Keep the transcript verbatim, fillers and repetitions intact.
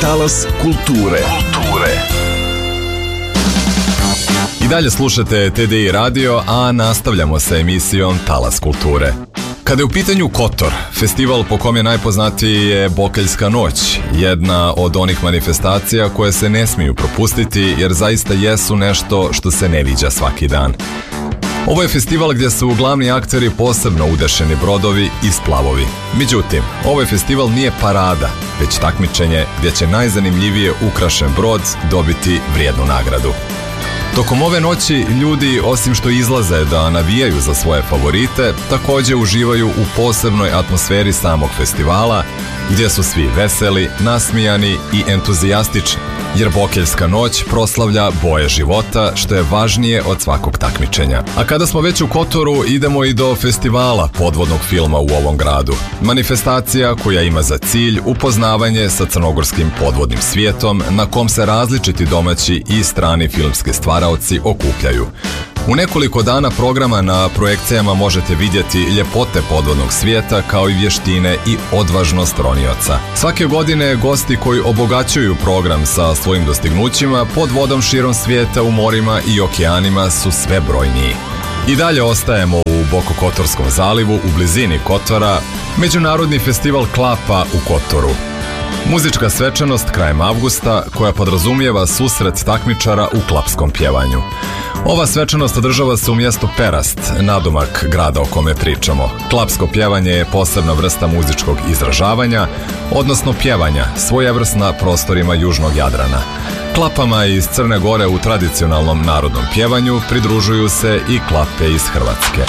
Talas kulture. Kulture. I dalje slušate T D I radio, a nastavljamo sa emisijom Talas kulture. Kada je u pitanju Kotor, festival po kom je najpoznatiji je Bokeljska noć, jedna od onih manifestacija koje se ne smiju propustiti jer zaista jesu nešto što se ne viđa svaki dan. Ovo je festival gdje su glavni akteri posebno udešeni brodovi i splavovi. Međutim, ovaj festival nije parada, već takmičenje gdje će najzanimljivije ukrašen brod dobiti vrijednu nagradu. Tokom ove noći ljudi, osim što izlaze da navijaju za svoje favorite, također uživaju u posebnoj atmosferi samog festivala, gdje su svi veseli, nasmijani i entuzijastični, jer Bokeljska noć proslavlja boje života, što je važnije od svakog takmičenja. A kada smo već u Kotoru, idemo i do festivala podvodnog filma u ovom gradu. Manifestacija koja ima za cilj upoznavanje sa crnogorskim podvodnim svijetom, na kom se različiti domaći i strani filmski stvaraoci okupljaju. U nekoliko dana programa na projekcijama možete vidjeti ljepote podvodnog svijeta kao i vještine i odvažnost ronioca. Svake godine gosti koji obogaćuju program sa svojim dostignućima pod vodom širom svijeta u morima i okeanima su sve brojniji. I dalje ostajemo u Bokokotorskom zalivu u blizini Kotora, Međunarodni festival klapa u Kotoru. Muzička svečanost krajem avgusta koja podrazumijeva susret takmičara u klapskom pjevanju. Ova svečanost održava se u mjestu Perast, nadomak grada o kome pričamo. Klapsko pjevanje je posebna vrsta muzičkog izražavanja, odnosno pjevanja, svojevrsna prostorima južnog Jadrana. Klapama iz Crne Gore u tradicionalnom narodnom pjevanju pridružuju se i klape iz Hrvatske.